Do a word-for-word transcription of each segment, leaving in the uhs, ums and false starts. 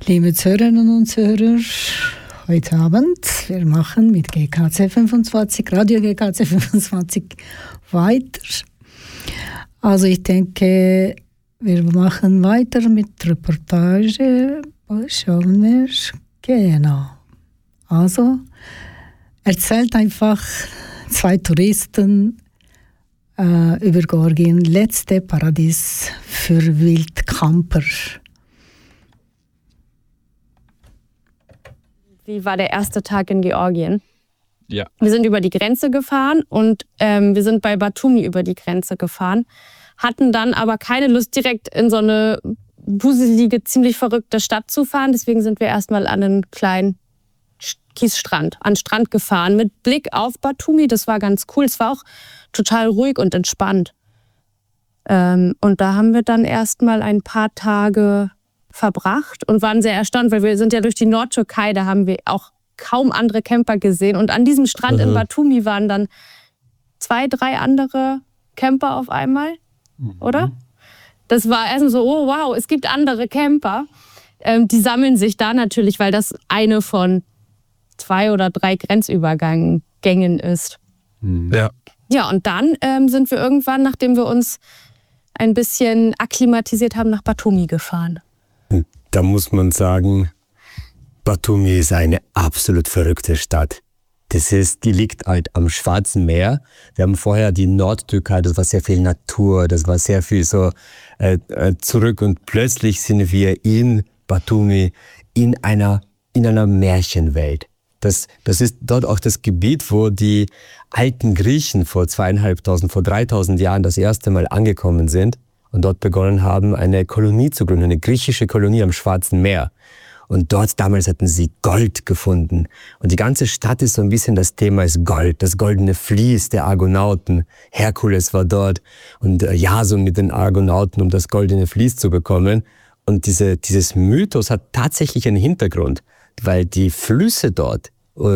Liebe Zuhörerinnen und Zuhörer, heute Abend, wir machen mit G K C fünfundzwanzig, Radio G K C fünfundzwanzig weiter. Also ich denke, wir machen weiter mit Reportage. Schauen wir. Genau. Also, erzählt einfach zwei Touristen äh, über Georgien, letzte Paradies für Wildcamper. Wie war der erste Tag in Georgien? Ja. Wir sind über die Grenze gefahren und ähm, wir sind bei Batumi über die Grenze gefahren, hatten dann aber keine Lust, direkt in so eine wuselige, ziemlich verrückte Stadt zu fahren. Deswegen sind wir erstmal an einen kleinen Kiesstrand, an den Strand gefahren mit Blick auf Batumi. Das war ganz cool. Es war auch total ruhig und entspannt. Ähm, und da haben wir dann erstmal ein paar Tage verbracht und waren sehr erstaunt, weil wir sind ja durch die Nordtürkei, da haben wir auch kaum andere Camper gesehen. Und an diesem Strand mhm. in Batumi waren dann zwei, drei andere Camper auf einmal, mhm. oder? Das war erstmal so, oh wow, es gibt andere Camper. Ähm, die sammeln sich da natürlich, weil das eine von zwei oder drei Grenzübergängen ist. Ja. Ja, und dann ähm, sind wir irgendwann, nachdem wir uns ein bisschen akklimatisiert haben, nach Batumi gefahren. Da muss man sagen, Batumi ist eine absolut verrückte Stadt. Das ist, die liegt halt am Schwarzen Meer. Wir haben vorher die Nordtürkei, das war sehr viel Natur, das war sehr viel so äh, zurück und plötzlich sind wir in Batumi in einer, in einer Märchenwelt. Das, das ist dort auch das Gebiet, wo die alten Griechen vor zweieinhalbtausend, vor dreitausend Jahren das erste Mal angekommen sind und dort begonnen haben, eine Kolonie zu gründen, eine griechische Kolonie am Schwarzen Meer. Und dort damals hatten sie Gold gefunden. Und die ganze Stadt ist so ein bisschen, das Thema ist Gold, das goldene Vlies der Argonauten. Herkules war dort und Jason mit den Argonauten, um das goldene Vlies zu bekommen. Und diese, dieses Mythos hat tatsächlich einen Hintergrund, weil die Flüsse dort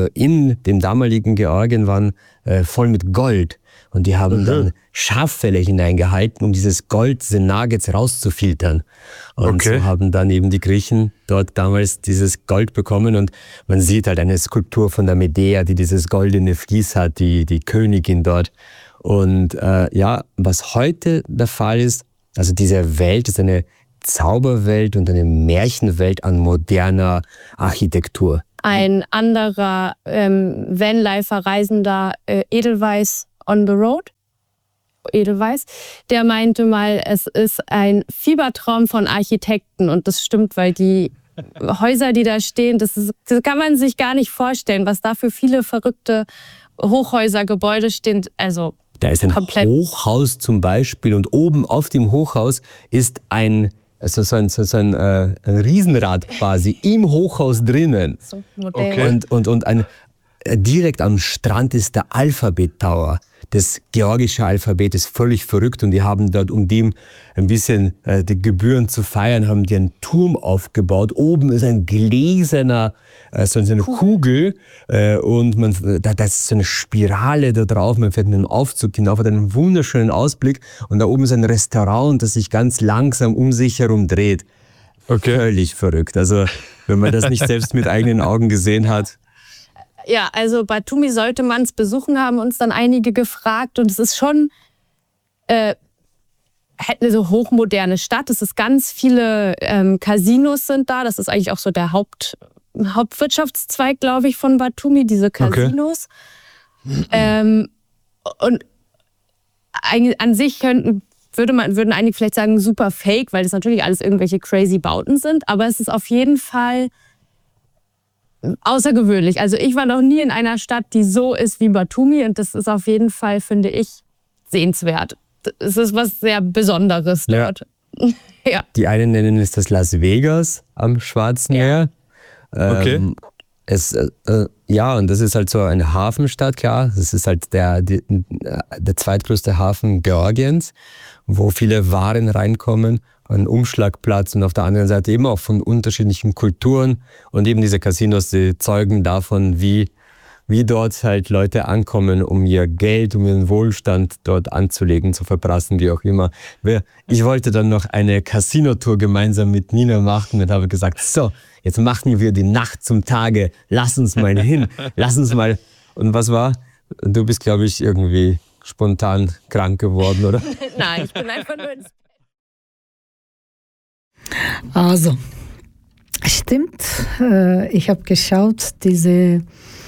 in dem damaligen Georgien waren äh, voll mit Gold. Und die haben mhm. dann Schaffelle hineingehalten, um dieses Gold, diese Nuggets rauszufiltern. Und okay. so haben dann eben die Griechen dort damals dieses Gold bekommen. Und man sieht halt eine Skulptur von der Medea, die dieses goldene Vlies hat, die, die Königin dort. Und äh, ja, was heute der Fall ist, also diese Welt ist eine Zauberwelt und eine Märchenwelt an moderner Architektur. Ein anderer ähm, Vanlifer, Reisender, äh, Edelweiss on the Road, Edelweiss, der meinte mal, es ist ein Fiebertraum von Architekten. Und das stimmt, weil die Häuser, die da stehen, das, ist, das kann man sich gar nicht vorstellen, was da für viele verrückte Hochhäusergebäude stehen. Also da ist ein komplett Hochhaus zum Beispiel und oben auf dem Hochhaus ist ein Also so ein, so ein, äh, ein Riesenrad quasi im Hochhaus drinnen. So modern. Okay. Und, und, und ein, äh, direkt am Strand ist der Alphabet Tower. Das georgische Alphabet ist völlig verrückt und die haben dort, um dem ein bisschen äh, die Gebühren zu feiern, haben die einen Turm aufgebaut. Oben ist ein gläserner, äh, so eine Kugel äh, und man, da, da ist so eine Spirale da drauf. Man fährt mit einem Aufzug hinauf, hat einen wunderschönen Ausblick und da oben ist ein Restaurant, das sich ganz langsam um sich herum dreht. Okay. Völlig verrückt. Also wenn man das nicht selbst mit eigenen Augen gesehen hat. Ja, also Batumi sollte man es besuchen, haben uns dann einige gefragt. Und es ist schon äh, eine so hochmoderne Stadt. Es ist ganz viele ähm, Casinos sind da. Das ist eigentlich auch so der Haupt, Hauptwirtschaftszweig, glaube ich, von Batumi, diese Casinos. Okay. Ähm, und an sich könnten, würde man, würden einige vielleicht sagen, super fake, weil das natürlich alles irgendwelche crazy Bauten sind. Aber es ist auf jeden Fall außergewöhnlich. Also ich war noch nie in einer Stadt, die so ist wie Batumi und das ist auf jeden Fall, finde ich, sehenswert. Es ist was sehr Besonderes dort. Ja. Ja. Die einen nennen es das Las Vegas am Schwarzen Meer. Ja. Okay. Ähm, es, äh, ja, und das ist halt so eine Hafenstadt, klar. Das ist halt der, die, der zweitgrößte Hafen Georgiens, wo viele Waren reinkommen. Ein Umschlagplatz und auf der anderen Seite eben auch von unterschiedlichen Kulturen und eben diese Casinos, die zeugen davon, wie wie dort halt Leute ankommen, um ihr Geld, um ihren Wohlstand dort anzulegen, zu verprassen, wie auch immer. Ich wollte dann noch eine Casino-Tour gemeinsam mit Nina machen und habe gesagt, so, jetzt machen wir die Nacht zum Tage, lass uns mal hin, lass uns mal. Und was war? Du bist, glaube ich, irgendwie spontan krank geworden, oder? Nein, ich bin einfach nur ins Also, stimmt, äh, ich habe geschaut, diese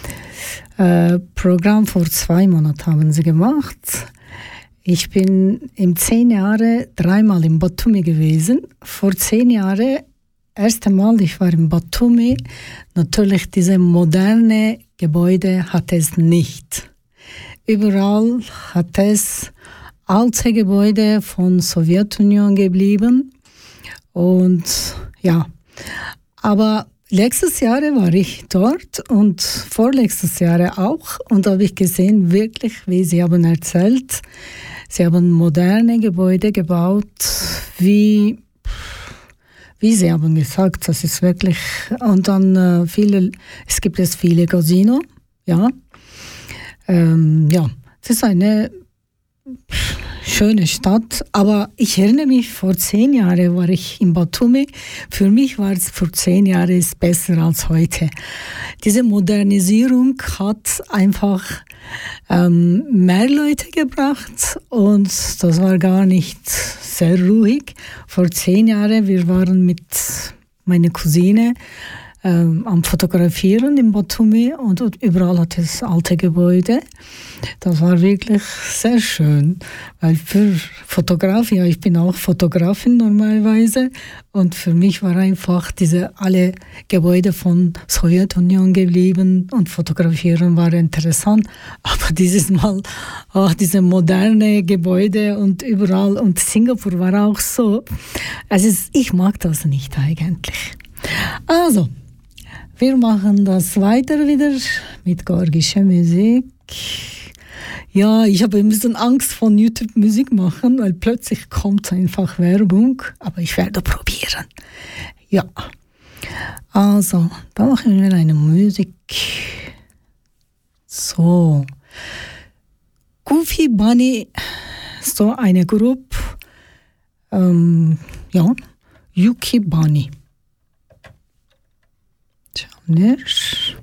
äh, Programm vor zwei Monaten haben sie gemacht. Ich bin in zehn Jahren dreimal in Batumi gewesen. Vor zehn Jahren, erste Mal, ich war in Batumi. Natürlich, diese moderne Gebäude hat es nicht. Überall hat es alte Gebäude von Sowjetunion geblieben. Und ja, aber letztes Jahr war ich dort und vorletztes Jahr auch und habe ich gesehen, wirklich, wie Sie haben erzählt, Sie haben moderne Gebäude gebaut, wie, wie Sie haben gesagt, das ist wirklich, und dann äh, viele, es gibt es viele Casino, ja, ähm, ja, das ist eine schöne Stadt, aber ich erinnere mich, vor zehn Jahren war ich in Batumi. Für mich war es vor zehn Jahren ist besser als heute. Diese Modernisierung hat einfach ähm, mehr Leute gebracht und das war gar nicht sehr ruhig. Vor zehn Jahren, wir waren mit meiner Cousine ähm, am Fotografieren in Batumi und, und überall hat es alte Gebäude. Das war wirklich sehr schön, weil für Fotografie, ja, ich bin auch Fotografin normalerweise und für mich war einfach diese alle Gebäude von Sowjetunion geblieben und fotografieren war interessant, aber dieses Mal auch diese moderne Gebäude und überall und Singapur war auch so. Also ich mag das nicht eigentlich. Also, wir machen das weiter wieder mit georgischer Musik. Ja, ich habe ein bisschen Angst von YouTube-Musik machen, weil plötzlich kommt einfach Werbung, aber ich werde probieren. Ja, also, da machen wir eine Musik. So, Goofy Bunny, so eine Gruppe, ähm, ja, Yuki Bunny. Schauen wir.